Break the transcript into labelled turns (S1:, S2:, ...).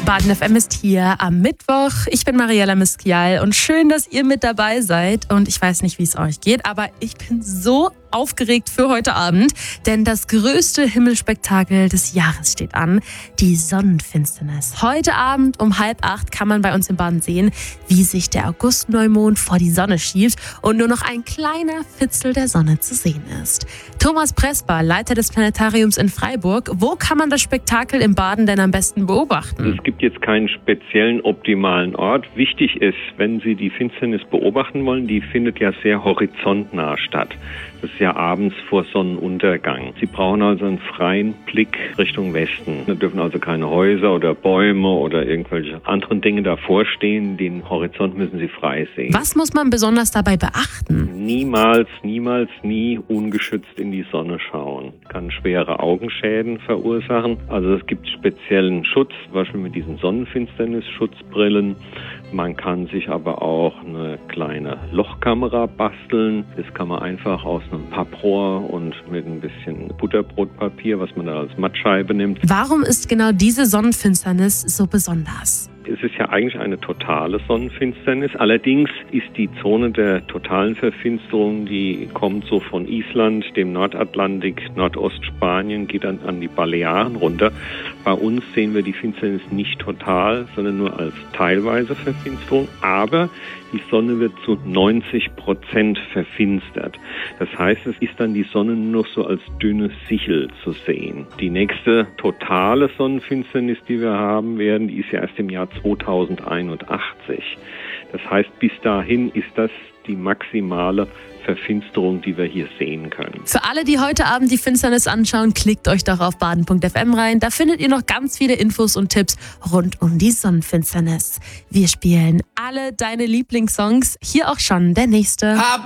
S1: Baden FM ist hier am Mittwoch. Ich bin Mariella Miskial und schön, dass ihr mit dabei seid. Und ich weiß nicht, wie es euch geht, aber ich bin so aufgeregt für heute Abend, denn das größte Himmelspektakel des Jahres steht an, die Sonnenfinsternis. Heute Abend um 7:30 kann man bei uns in Baden sehen, wie sich der August-Neumond vor die Sonne schiebt und nur noch ein kleiner Fitzel der Sonne zu sehen ist. Thomas Presper, Leiter des Planetariums in Freiburg, wo kann man das Spektakel in Baden denn am besten beobachten?
S2: Es gibt jetzt keinen speziellen optimalen Ort. Wichtig ist, wenn Sie die Finsternis beobachten wollen, die findet ja sehr horizontnah statt. Das ist ja abends vor Sonnenuntergang. Sie brauchen also einen freien Blick Richtung Westen. Da dürfen also keine Häuser oder Bäume oder irgendwelche anderen Dinge davor stehen. Den Horizont müssen Sie frei sehen.
S1: Was muss man besonders dabei beachten?
S2: Niemals, nie ungeschützt in die Sonne schauen. Kann schwere Augenschäden verursachen. Also es gibt speziellen Schutz, zum Beispiel mit diesen Sonnenfinsternis-Schutzbrillen. Man kann sich aber auch eine kleine Lochkamera basteln. Das kann man einfach aus einem Papprohr und mit ein bisschen Butterbrotpapier, was man da als Mattscheibe nimmt.
S1: Warum ist genau diese Sonnenfinsternis so besonders?
S2: Es ist ja eigentlich eine totale Sonnenfinsternis. Allerdings ist die Zone der totalen Verfinsterung, die kommt so von Island, dem Nordatlantik, Nordostspanien, geht dann an die Balearen runter. Bei uns sehen wir die Finsternis nicht total, sondern nur als teilweise Verfinsterung. Aber die Sonne wird zu 90% verfinstert. Das heißt, es ist dann die Sonne nur noch so als dünne Sichel zu sehen. Die nächste totale Sonnenfinsternis, die wir haben werden, die ist ja erst im Jahr 2081. Das heißt, bis dahin ist das die maximale Verfinsterung, die wir hier sehen können.
S1: Für alle, die heute Abend die Finsternis anschauen, klickt euch doch auf baden.fm rein. Da findet ihr noch ganz viele Infos und Tipps rund um die Sonnenfinsternis. Wir spielen alle deine Lieblingssongs. Hier auch schon der nächste.